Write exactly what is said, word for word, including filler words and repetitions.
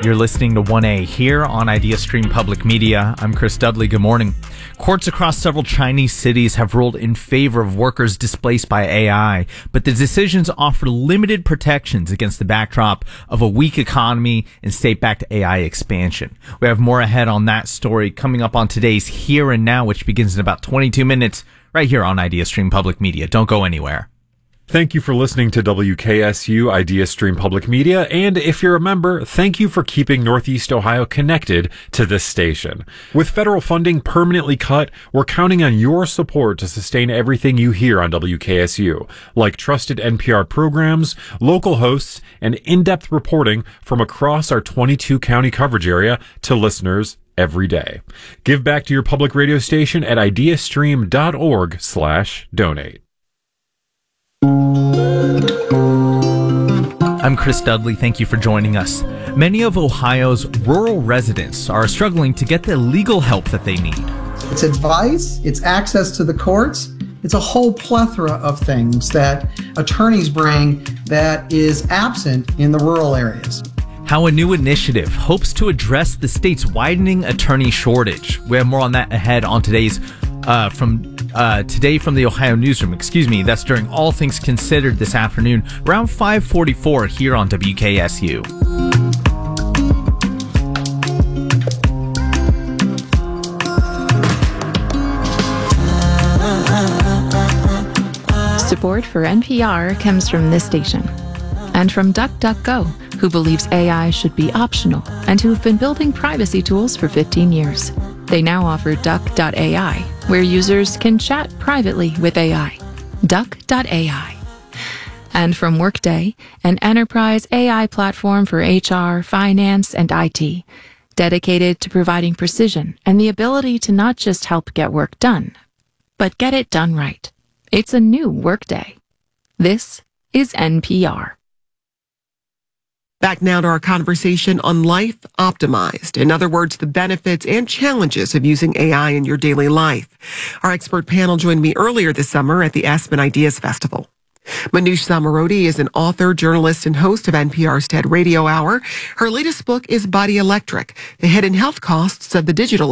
You're listening to one A here on IdeaStream Public Media. I'm Chris Dudley. Good morning. Courts across several Chinese cities have ruled in favor of workers displaced by A I, but the decisions offer limited protections against the backdrop of a weak economy and state-backed A I expansion. We have more ahead on that story coming up on today's Here and Now, which begins in about twenty-two minutes right here on IdeaStream Public Media. Don't go anywhere. Thank you for listening to W K S U IdeaStream Public Media, and if you're a member, thank you for keeping Northeast Ohio connected to this station. With federal funding permanently cut, we're counting on your support to sustain everything you hear on W K S U, like trusted N P R programs, local hosts, and in-depth reporting from across our twenty-two county coverage area to listeners every day. Give back to your public radio station at ideastream.org slash donate. I'm Chris Dudley. Thank you for joining us. Many of Ohio's rural residents are struggling to get the legal help that they need. It's advice, it's access to the courts, it's a whole plethora of things that attorneys bring that is absent in the rural areas. How a new initiative hopes to address the state's widening attorney shortage. We have more on that ahead on today's uh, from uh, today from the Ohio Newsroom. Excuse me. That's during All Things Considered this afternoon, around five forty-four here on W K S U. Support for N P R comes from this station and from DuckDuckGo, who believes A I should be optional and who've been building privacy tools for fifteen years. They now offer Duck dot A I, where users can chat privately with A I. Duck dot A I. And from Workday, an enterprise A I platform for H R, finance, and I T, dedicated to providing precision and the ability to not just help get work done, but get it done right. It's a new Workday. This is N P R. Back now to our conversation on Life Optimized. In other words, the benefits and challenges of using A I in your daily life. Our expert panel joined me earlier this summer at the Aspen Ideas Festival. Manoush Zomorodi is an author, journalist, and host of N P R's TED Radio Hour. Her latest book is Body Electric, The Hidden Health Costs of the Digital